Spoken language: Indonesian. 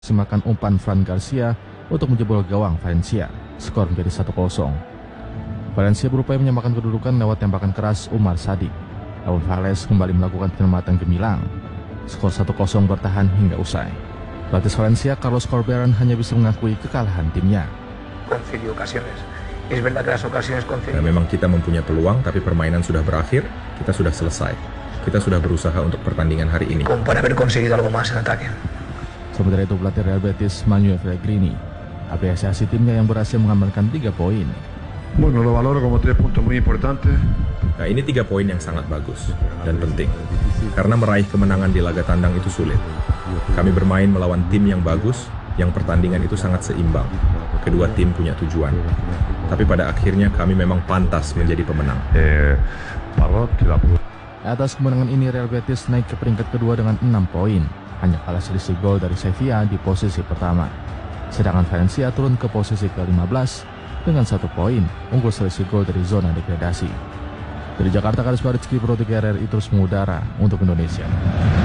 memaksimalkan umpan Fran Garcia untuk menjebol gawang Valencia. Skor menjadi 1-0. Valencia berupaya menyamakan kedudukan lewat tembakan keras Umar Sadik. Raul Vales kembali melakukan penyelamatan gemilang. Skor 1-0 bertahan hingga usai. Pelatih Valencia, Carlos Corberán, hanya bisa mengakui kekalahan timnya. Memang kita mempunyai peluang, tapi permainan sudah berakhir, kita sudah selesai. Kita sudah berusaha untuk pertandingan hari ini. Sementara itu, pelatih Real Betis, Manuel Pellegrini, apresiasi timnya yang berhasil mengamankan 3 poin. Nah, ini 3 poin yang sangat bagus dan penting. Karena meraih kemenangan di laga tandang itu sulit. Kami bermain melawan tim yang bagus, yang pertandingan itu sangat seimbang. Kedua tim punya tujuan. Tapi pada akhirnya kami memang pantas menjadi pemenang. Atas kemenangan ini, Real Betis naik ke peringkat kedua dengan 6 poin. Hanya kalah selisih gol dari Sevilla di posisi pertama. Sedangkan Valencia turun ke posisi ke-15 dengan 1 poin, unggul selisih gol dari zona degradasi. Dari Jakarta, Karisma Rizky Pro 3 RRI terus mengudara untuk Indonesia.